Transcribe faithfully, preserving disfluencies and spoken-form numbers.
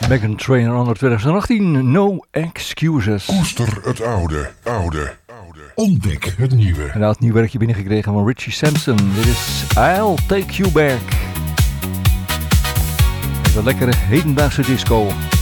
Meghan Trainor onder twintig achttien. No Excuses. Koester het oude, oude, oude. Ontdek het nieuwe. En hij had nieuw werkje binnengekregen van Richie Sampson. Dit is I'll Take You Back. Een lekkere hedendaagse disco.